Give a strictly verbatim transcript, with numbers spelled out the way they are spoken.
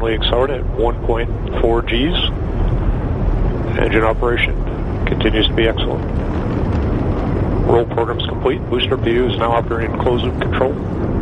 currently accelerated at one point four Gs. Engine operation continues to be excellent. Roll program's complete. Booster P U is now operating closed loop control.